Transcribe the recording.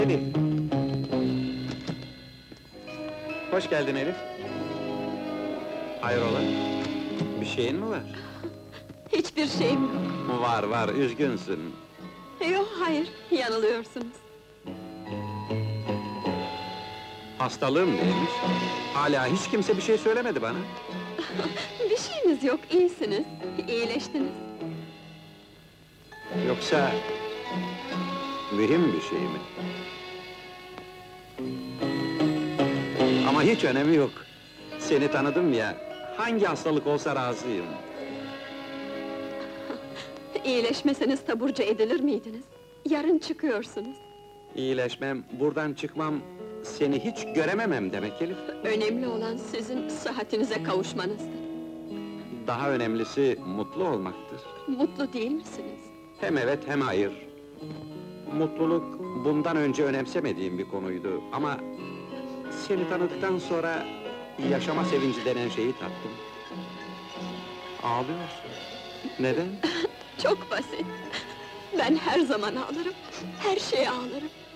Elif! Hoş geldin Elif. Hayrola? Bir şeyin mi var? Hiçbir şeyim yok. Var var, üzgünsün. Yok, hayır, yanılıyorsunuz. Hastalığım neymiş? Hala hiç kimse bir şey söylemedi bana. Bir şeyiniz yok, iyisiniz, iyileştiniz. Yoksa... mühim bir şey mi? Ama hiç önemi yok. Seni tanıdım ya, hangi hastalık olsa razıyım. İyileşmeseniz taburcu edilir miydiniz? Yarın çıkıyorsunuz. İyileşmem, buradan çıkmam, seni hiç görememem demek Elif. Önemli olan sizin sıhhatinize kavuşmanızdır. Daha önemlisi, mutlu olmaktır. Mutlu değil misiniz? Hem evet hem hayır. Mutluluk, bundan önce önemsemediğim bir konuydu ama... seni tanıdıktan sonra, yaşama sevinci denen şeyi tattım. Ağlıyorsun. Neden? Çok basit. Ben her zaman ağlarım, her şeye ağlarım.